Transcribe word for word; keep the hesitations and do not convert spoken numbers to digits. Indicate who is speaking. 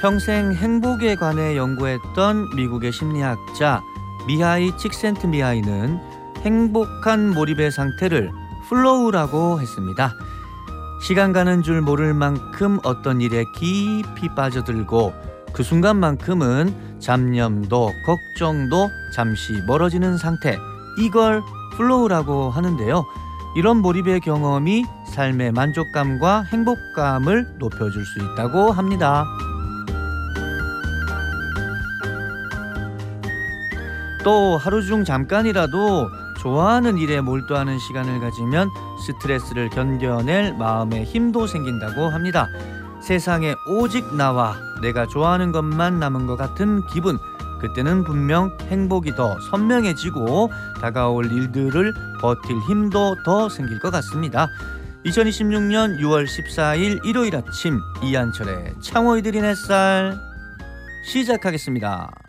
Speaker 1: 평생 행복에 관해 연구했던 미국의 심리학자 미하이 칙센트미하이는 행복한 몰입의 상태를 플로우라고 했습니다. 시간 가는 줄 모를 만큼 어떤 일에 깊이 빠져들고 그 순간만큼은 잡념도 걱정도 잠시 멀어지는 상태, 이걸 플로우라고 하는데요. 이런 몰입의 경험이 삶의 만족감과 행복감을 높여줄 수 있다고 합니다. 또 하루 중 잠깐이라도 좋아하는 일에 몰두하는 시간을 가지면 스트레스를 견뎌낼 마음의 힘도 생긴다고 합니다. 세상에 오직 나와 내가 좋아하는 것만 남은 것 같은 기분, 그때는 분명 행복이 더 선명해지고 다가올 일들을 버틸 힘도 더 생길 것 같습니다. 이천이십육 년 유월 십사일 일요일 아침, 이한철의 창호이들인 햇살 시작하겠습니다.